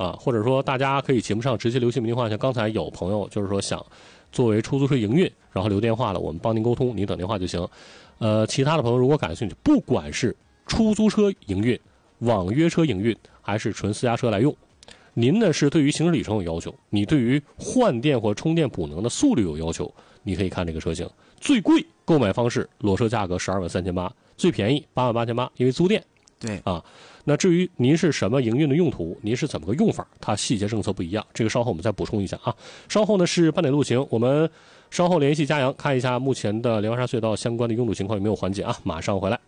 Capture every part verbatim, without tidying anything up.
啊，或者说大家可以节目上直接留姓名电话，像刚才有朋友就是说想作为出租车营运，然后留电话了，我们帮您沟通，您等电话就行。呃，其他的朋友如果感兴趣，不管是出租车营运、网约车营运，还是纯私家车来用，您呢是对于行驶里程有要求，你对于换电或充电补能的速率有要求，你可以看这个车型。最贵购买方式裸车价格十二万三千八，最便宜八万八千八，因为租电。 对啊，那至于您是什么营运的用途，您是怎么个用法，它细节政策不一样，这个稍后我们再补充一下啊。稍后呢是半点路情，我们稍后联系嘉阳看一下目前的莲花沙隧道相关的拥堵情况有没有缓解啊，马上回来。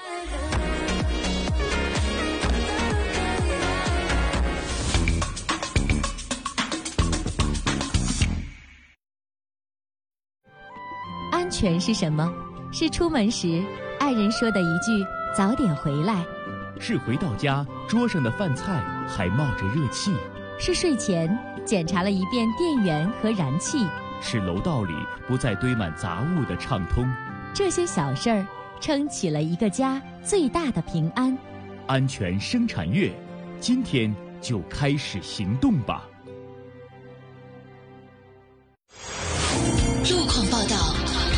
安全是什么？是出门时爱人说的一句早点回来， 是回到家桌上的饭菜还冒着热气， 是睡前检查了一遍电源和燃气， 是楼道里不再堆满杂物的畅通。 这些小事儿撑起了一个家最大的平安。 安全生产月，今天就开始行动吧。 路况报道。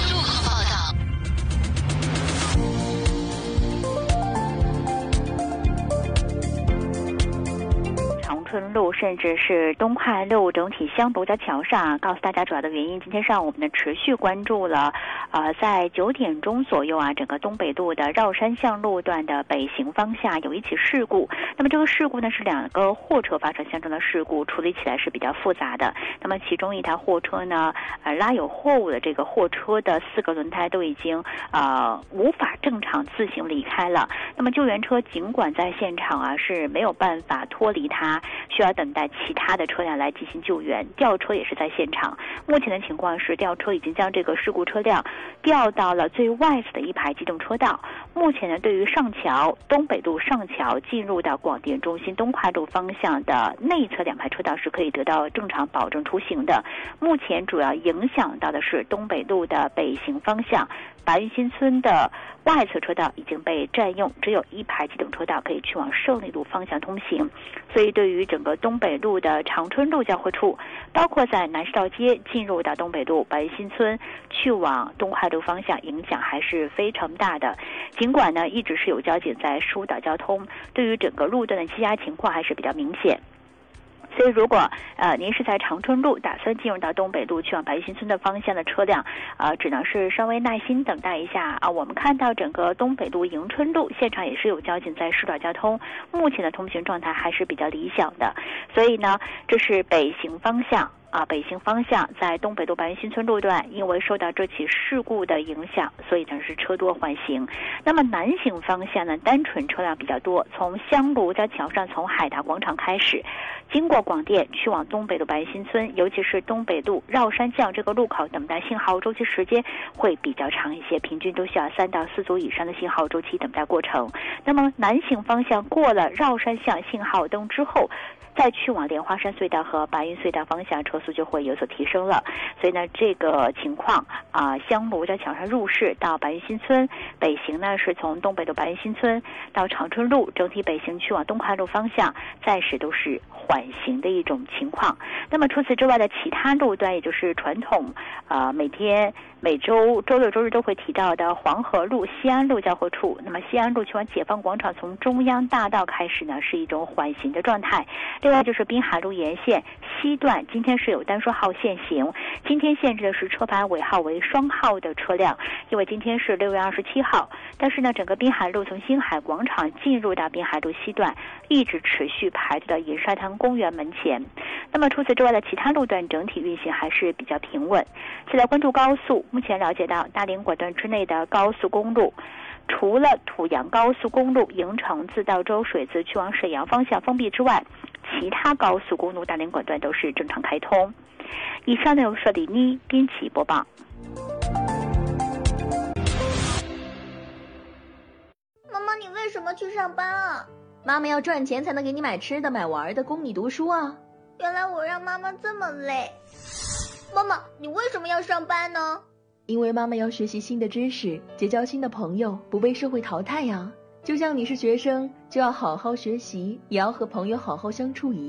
春路甚至是东快路整体相堵在桥上，告诉大家主要的原因。今天上午我们呢持续关注了，呃，在九点钟左右啊，整个东北路的绕山巷路段的北行方向有一起事故。那么这个事故呢是两个货车发生相撞的事故，处理起来是比较复杂的。那么其中一台货车呢，呃，拉有货物的这个货车的四个轮胎都已经呃无法正常自行离开了。那么救援车尽管在现场啊是没有办法脱离它，需要等待其他的车辆来进行救援，吊车也是在现场。目前的情况是，吊车已经将这个事故车辆调到了最外侧的一排机动车道。目前呢，对于上桥东北路上桥进入到广电中心东快路方向的内侧两排车道是可以得到正常保证出行的。目前主要影响到的是东北路的北行方向，白云新村的外侧车道已经被占用，只有一排机动车道可以去往胜利路方向通行。所以对于整个东北路的长春路交汇处，包括在南市道街进入到东北路白云新村去往东快路方向，影响还是非常大的。尽管呢一直是有交警在疏导交通，对于整个路段的积压情况还是比较明显。所以如果呃您是在长春路打算进入到东北路去往白云新村的方向的车辆，呃只能是稍微耐心等待一下啊。我们看到整个东北路迎春路现场也是有交警在疏导交通，目前的通行状态还是比较理想的。所以呢，这是北行方向。啊，北行方向在东北路白云新村路段，因为受到这起事故的影响，所以呢是车多缓行。那么南行方向呢，单纯车辆比较多，从香炉在桥上从海达广场开始，经过广电去往东北路白云新村，尤其是东北路绕山巷这个路口，等待信号周期时间会比较长一些，平均都需要三到四组以上的信号周期等待过程。那么南行方向过了绕山巷信号灯之后，再去往莲花山隧道和白云隧道方向，车速就会有所提升了。所以呢，这个情况啊，香炉在桥上入市到白云新村，北行呢是从东北路白云新村到长春路，整体北行去往东快路方向，暂时都是缓行的一种情况。那么除此之外的其他路段，也就是传统啊每天每周周六周日都会提到的黄河路、西安路交汇处，那么西安路去往解放广场，从中央大道开始呢是一种缓行的状态。另外就是滨海路沿线西段，今天是有单双号限行，今天限制的是车牌尾号为双号的车辆，因为今天是六月二十七号。但是呢，整个滨海路从星海广场进入到滨海路西段，一直持续排队到银沙滩公园门前。那么除此之外的其他路段整体运行还是比较平稳。再来关注高速，目前了解到大连管段之内的高速公路，除了土阳高速公路营城自道州水自去往沈阳方向封闭之外，其他高速公路大连管段都是正常开通。以上内容是李妮编辑播报。 妈妈，你为什么去上班啊？ 妈妈要赚钱才能给你买吃的买玩的，供你读书啊。 原来我让妈妈这么累。妈妈，你为什么要上班呢？ 因为妈妈要学习新的知识，结交新的朋友，不被社会淘汰呀。就像你是学生，就要好好学习，也要和朋友好好相处一样。